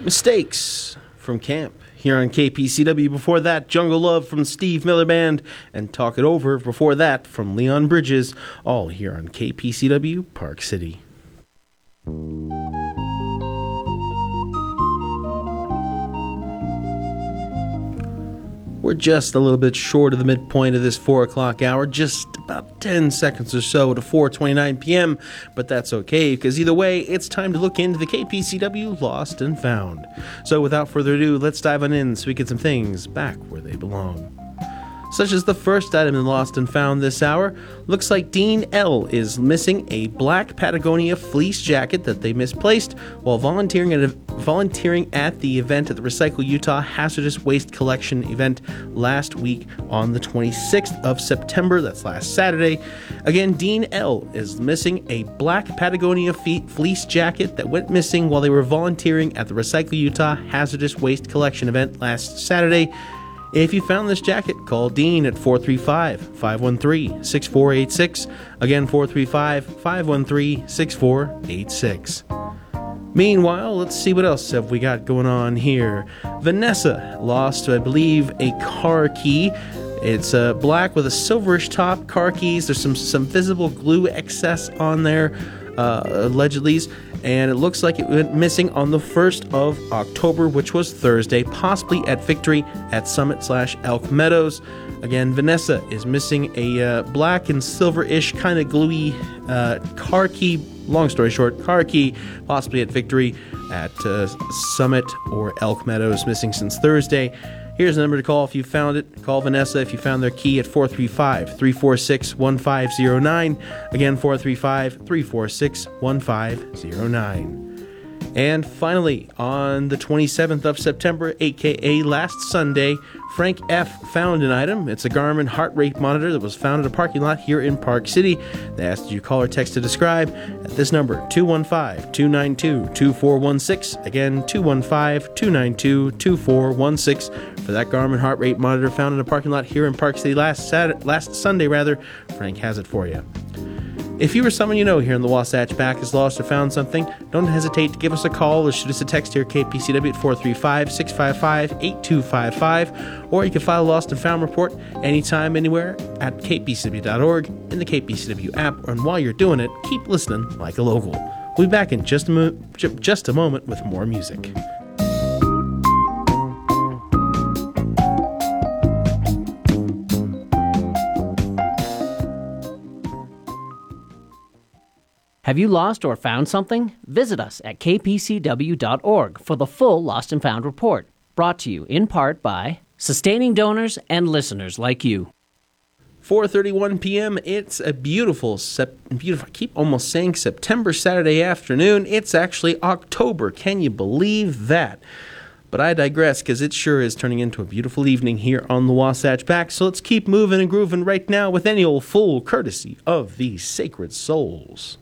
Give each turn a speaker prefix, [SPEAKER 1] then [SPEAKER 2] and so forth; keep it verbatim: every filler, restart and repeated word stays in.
[SPEAKER 1] Mistakes from Camp here on K P C W. Before that, Jungle Love from Steve Miller Band, and Talk It Over before that from Leon Bridges, all here on K P C W Park City. We're just a little bit short of the midpoint of this four o'clock hour, just about ten seconds or so to four twenty-nine p.m., but that's okay, because either way, it's time to look into the K P C W Lost and Found. So without further ado, let's dive on in so we get some things back where they belong. Such as the first item in Lost and Found this hour, looks like Dean L. is missing a black Patagonia fleece jacket that they misplaced while volunteering at, a, volunteering at the event at the Recycle Utah Hazardous Waste Collection event last week on the twenty-sixth of September. That's last Saturday. Again, Dean L. is missing a black Patagonia fleece jacket that went missing while they were volunteering at the Recycle Utah Hazardous Waste Collection event last Saturday. If you found this jacket, call Dean at four three five, five one three, six four eight six. Again, four three five, five one three, six four eight six. Meanwhile, let's see what else have we got going on here. Vanessa lost, I believe, a car key. It's uh, black with a silverish top, car keys. There's some, some visible glue excess on there, uh, allegedly. And it looks like it went missing on the first of October, which was Thursday, possibly at Victory at Summit slash Elk Meadows. Again, Vanessa is missing a uh, black and silver-ish kind of gluey uh, car key, long story short, car key, possibly at Victory at uh, Summit or Elk Meadows, missing since Thursday. Here's the number to call if you found it. Call Vanessa if you found their key at four three five, three four six, one five zero nine. Again, four three five, three four six, one five zero nine. And finally, on the twenty-seventh of September, aka last Sunday, Frank F. found an item. It's a Garmin heart rate monitor that was found at a parking lot here in Park City. They asked you to call or text to describe at this number, two one five, two nine two, two four one six. Again, two one five, two nine two, two four one six for that Garmin heart rate monitor found in a parking lot here in Park City last Saturday, last Sunday rather. Frank has it for you. If you or someone you know here in the Wasatch Back has lost or found something, don't hesitate to give us a call or shoot us a text here at K P C W at four three five, six five five, eight two five five, or you can file a Lost and Found report anytime, anywhere at k p c w dot org, in the K P C W app, and while you're doing it, keep listening like a local. We'll be back in just a, mo- just a moment with more music.
[SPEAKER 2] Have you lost or found something? Visit us at k p c w dot org for the full Lost and Found report, brought to you in part by sustaining donors and listeners like you.
[SPEAKER 1] four thirty-one p.m. It's a beautiful, sep- beautiful, I keep almost saying September Saturday afternoon. It's actually October. Can you believe that? But I digress, because it sure is turning into a beautiful evening here on the Wasatch Back. So let's keep moving and grooving right now with any old fool, courtesy of these Sacred Souls.